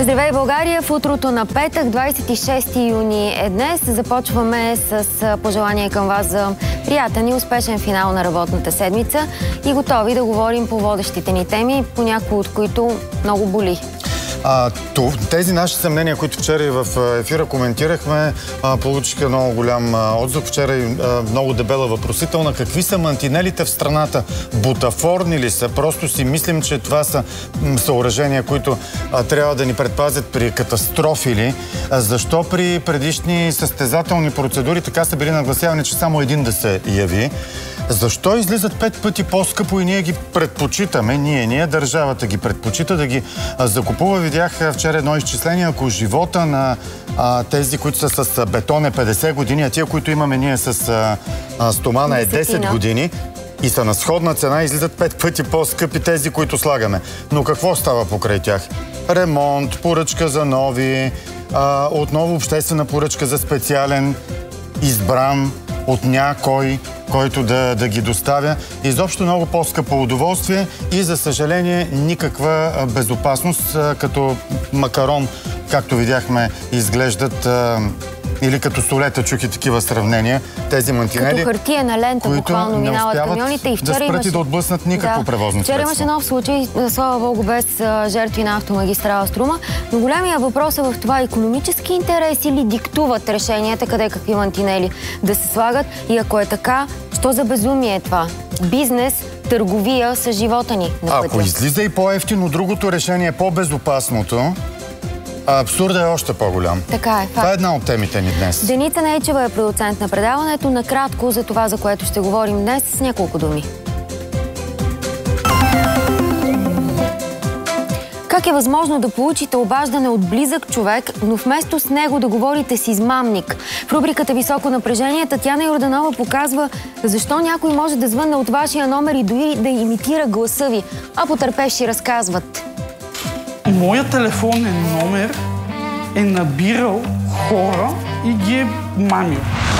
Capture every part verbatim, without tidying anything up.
Здравей, България! В утрото на петък, двадесет и шести юни е днес. Започваме с пожелание към вас за приятен и успешен финал на работната седмица и готови да говорим по водещите ни теми, по някои от които много боли. А, тези наши съмнения, които вчера и в ефира коментирахме, а, получиха много голям а, отзвук. Вчера и а, много дебела въпросителна. Какви са мантинелите в страната? Бутафорни ли са? Просто си мислим, че това са м, съоръжения, които а, трябва да ни предпазят при катастрофи ли? А, защо при предишни състезателни процедури така са били нагласявани, че само един да се яви? Защо излизат пет пъти по-скъпо и ние ги предпочитаме? Ние, ние, държавата ги предпочита да ги а, закупува. Видях вчера едно изчисление, ако живота на а, тези, които са с бетон е петдесет години, а тия, които имаме ние с а, а, стомана е десет години и са на сходна цена, излизат пет пъти по-скъпи тези, които слагаме. Но какво става покрай тях? Ремонт, поръчка за нови, а, отново обществена поръчка за специален, избран от някой, който да, да ги доставя. Изобщо много по-скъпо удоволствие и, за съжаление, никаква безопасност, като макарон, както видяхме, изглеждат, или като солета, чух и такива сравнения, тези мантинели, като хартиена лента, буквално минават камионите. И вчера да спрат имаше... и да отблъснат никакво да. превозно Вчера средство. имаше нов случай, слава Богу, без жертви на автомагистрала Струма, но големия въпрос е в това: икономически интерес или диктуват решенията къде какви мантинели да се слагат, и ако е така, що за безумие е това? Бизнес, търговия с живота ни на пътя. Ако излиза и по-евтино другото решение, по-безопасното, абсурдът е още по-голям. Така е. Факт. Това е една от темите ни днес. Деница Нейчева е продуцент на предаването. Накратко за това, за което ще говорим днес, с няколко думи. Как е възможно да получите обаждане от близък човек, но вместо с него да говорите с измамник? В рубриката "Високо напрежение" Татяна Йорданова показва защо някой може да звънне от вашия номер и дори да имитира гласа ви, а потърпевши разказват: моят телефонен номер е набирал хора и ги е мамил.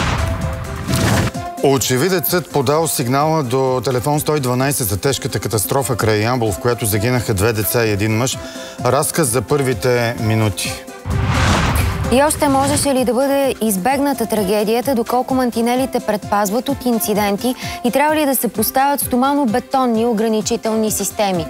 Очевидецът подал сигнала до телефон сто и дванадесет за тежката катастрофа край Ямбол, в която загинаха две деца и един мъж. Разказ за първите минути. И още можеше ли да бъде избегната трагедията, доколко мантинелите предпазват от инциденти и трябва ли да се поставят стомано-бетонни ограничителни системи?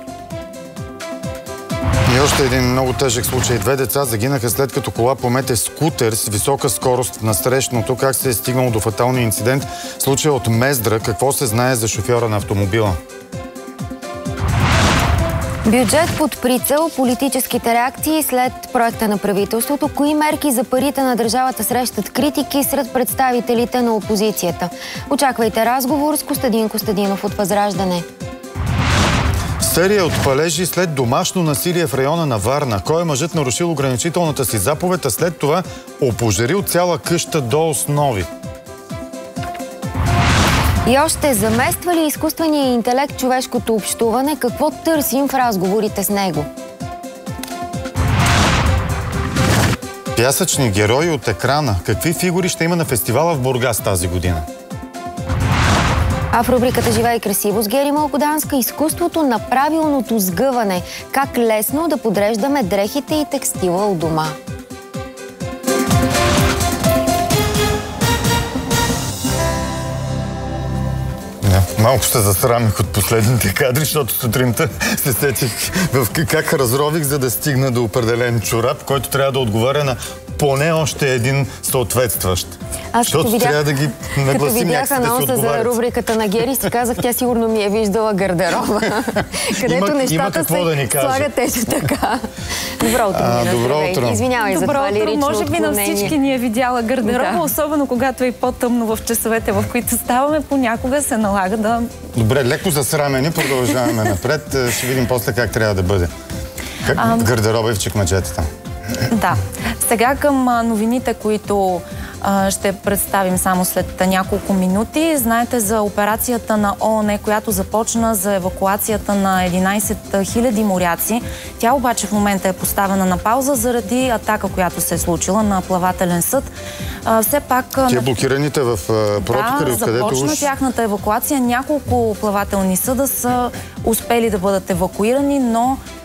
И още един много тежък случай. Две деца загинаха след като кола помете скутер с висока скорост на срещното. Как се е стигнало до фаталния инцидент? Случай от Мездра. Какво се знае за шофьора на автомобила? Бюджет под прицел, политическите реакции след проекта на правителството. Кои мерки за парите на държавата срещат критики сред представителите на опозицията? Очаквайте разговор с Костадин Костадинов от Възраждане. Серия от палежи след домашно насилие в района на Варна. Кой е мъжът нарушил ограничителната си заповед, а след това опожарил цяла къща до основи? И още: замества ли изкуственият интелект човешкото общуване? Какво търсим в разговорите с него? Пясъчни герои от екрана. Какви фигури ще има на фестивала в Бургас тази година? А в рубриката "Живей красиво" с Гери Малкоданска изкуството на правилното сгъване. Как лесно да подреждаме дрехите и текстила у дома. Малко ще засрамих от последните кадри, защото сутринта се сетих в как разрових, за да стигна до определен чорап, който трябва да отговаря на поне още един съответстващ. Аз като видях, трябва да ги нагласим, като видях анонса за рубриката на Гери, си казах, тя сигурно ми е виждала гардероба, където има, нещата има какво да ни се слагат ето така. Добро утро, Нина. Добро утро. Извинявай за това лирично отклонение. Може би на всички ни е видяла гардероба, да. Особено когато е по-тъмно в часовете, в които ставаме, понякога се налага да... Добре, леко засрамени, продължаваме напред. Ще видим после как трябва да бъде. Как а... гардероба и в чекмеджетата. Да. Сега към новините, които а, ще представим само след няколко минути. Знаете за операцията на ООН, която започна за евакуацията на единадесет хиляди моряци. Тя обаче в момента е поставена на пауза заради атака, която се е случила на плавателен съд. А, все пак... Те блокираните в протоколи, да, откъдето започна уж... тяхната евакуация. Няколко плавателни съда са успели да бъдат евакуирани, но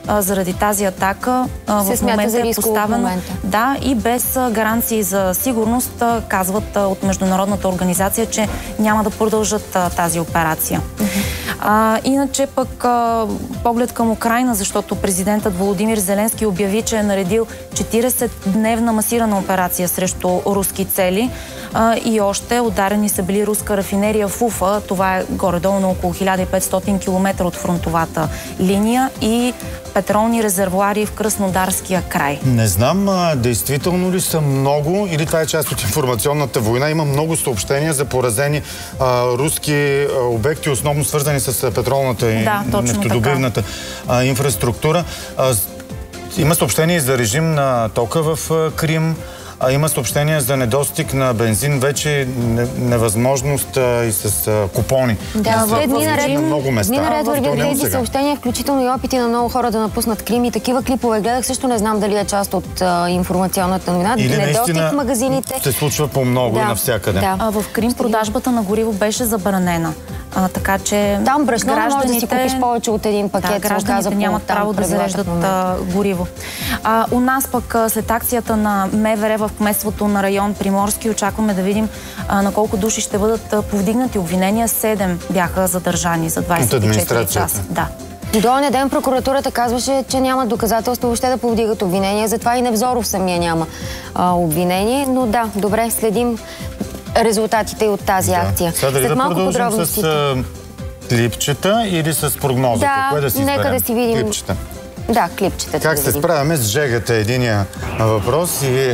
а, заради тази атака а, в момента е поставено. Да, и без а, гаранции за сигурност, а, казват а, от Международната организация, че няма да продължат а, тази операция. Mm-hmm. а, иначе пък а, поглед към Украйна, защото президентът Володимир Зеленски обяви, че е наредил четиридесетдневна масирана операция срещу руски цели. А, и още ударени са били руска рафинерия в Уфа. Това е горе-долу на около хиляда и петстотин километра от фронтовата линия, и петролни резервоари в Краснодарския край. Не знам, а, действително ли са много, или това е част от информационната война. Има много съобщения за поразени а, руски а, обекти, основно свързани с петролната и да, нефтодобивната а, инфраструктура. А, има съобщения за режим на тока в а, Крим. А има съобщения за недостиг на бензин, вече невъзможност а, и с а, купони. Да, в дни наред, на много места. Дни наред вървят тези съобщения, включително и опити на много хора да напуснат Крим, и такива клипове гледах. Също не знам дали е част от а, информационната новина. Или недостиг в магазините. се случва по много да, и навсякъде. Да. А в Крим продажбата на гориво беше забранена. А, така че там брашно не може да си купиш повече от един пакет. Да, гражданите нямат право да зареждат а, гориво. А, у нас пък а, след акцията на МВР в кметството на район Приморски очакваме да видим а, на колко души ще бъдат а, повдигнати обвинения. Седем бяха задържани за двадесет и четири часа. Да. До оня ден прокуратурата казваше, че няма доказателства въобще да повдигат обвинения. Затова и Невзоров самия няма а, обвинение. Но да, добре, следим резултатите от тази да. акция. Сега дали След да малко продължим подробностите. с а, клипчета или с прогнозата? Да, Кое да си нека изберем? да си видим. Клипчета. Да, клипчета. Как да се справяме с жегата е единия въпрос и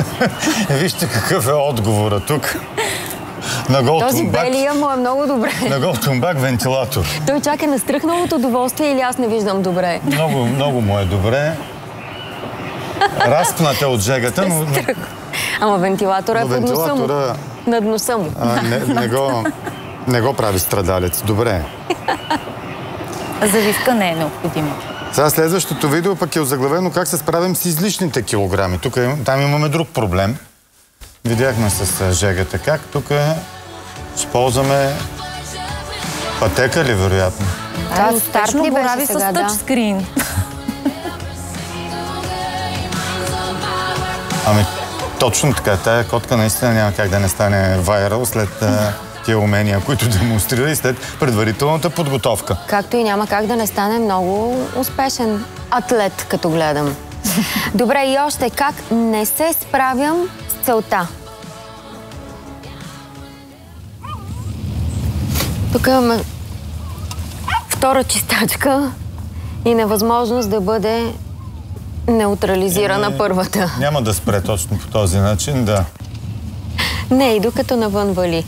вижте какъв е отговора тук. На гол Този тумбак, белия му е много добре. на гол тумбак вентилатор. Той чак е настръхнал от удоволствие или аз не виждам добре? Много, много му е добре. Разпнат е от жегата, но... Ама вентилатора но е под носа му. вентилатора... Над носа му. А, не, не, го, не го прави страдалец. Добре. Завивка не е необходима. Сега следващото видео пък е озаглавено как се справим с излишните килограми. Тук там имаме друг проблем. Видяхме с жегата как. Тук ще ползваме пътека ли, вероятно? Това старт ли беше сега, с тъчскрин. Ами, точно така. Тая котка наистина няма как да не стане вайрал след а, тия умения, които демонстрира и след предварителната подготовка. Както и няма как да не стане много успешен атлет, като гледам. Добре, и още как не се справям с целта. Тук имаме втора чистачка и невъзможност да бъде неутрализирана е, първата. Няма да спре точно по този начин, да. Не, и докато навън вали.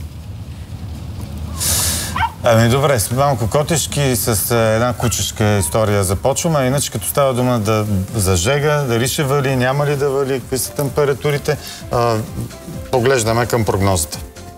Ами добре, с малко котешки, с една кучешка история започваме, а иначе като става дума да зажега, дали ще вали, няма ли да вали, какви са температурите, а, поглеждаме към прогнозата.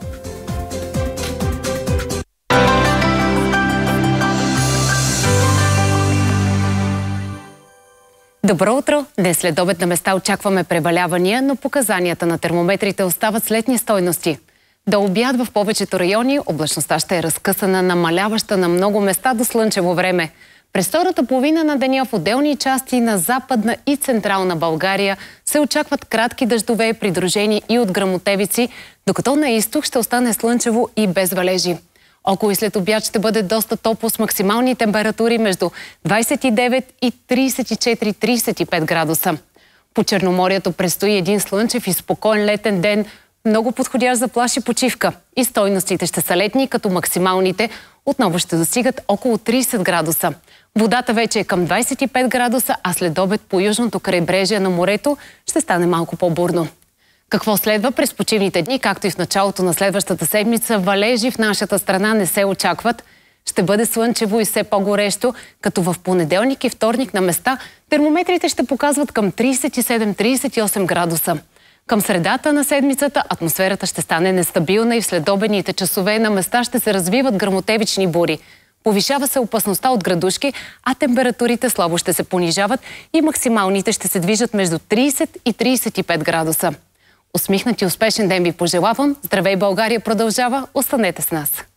Добро утро! Днес след обед на места очакваме превалявания, но показанията на термометрите остават следни стойности. До обяд в повечето райони облачността ще е разкъсана, намаляваща на много места до слънчево време. През втората половина на деня в отделни части на Западна и Централна България се очакват кратки дъждове, придружени и от гръмотевици, докато на изток ще остане слънчево и без валежи. Около и след обяд ще бъде доста топло с максимални температури между двадесет и девет и тридесет и четири до тридесет и пет градуса. По Черноморието предстои един слънчев и спокоен летен ден, много подходящ за плаж и почивка. И стойностите ще са летни, като максималните отново ще достигат около тридесет градуса. Водата вече е към двадесет и пет градуса, а след обед по южното крайбрежие на морето ще стане малко по-бурно. Какво следва през почивните дни, както и в началото на следващата седмица, валежи в нашата страна не се очакват. Ще бъде слънчево и все по-горещо, като в понеделник и вторник на места термометрите ще показват към тридесет и седем до тридесет и осем градуса. Към средата на седмицата атмосферата ще стане нестабилна и в следобедните часове на места ще се развиват гръмотевични бури. Повишава се опасността от градушки, а температурите слабо ще се понижават и максималните ще се движат между тридесет и тридесет и пет градуса. Усмихнат и успешен ден ви пожелавам. Здравей, България продължава. Останете с нас!